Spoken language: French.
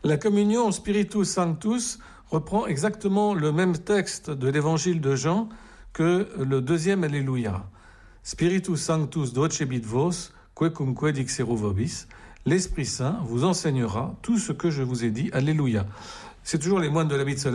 La communion Spiritus Sanctus reprend exactement le même texte de l'évangile de Jean que le deuxième Alléluia. Spiritus Sanctus docebit vos, quecumque dixeru vobis. L'Esprit Saint vous enseignera tout ce que je vous ai dit. Alléluia. C'est toujours les moines de la Mitzvah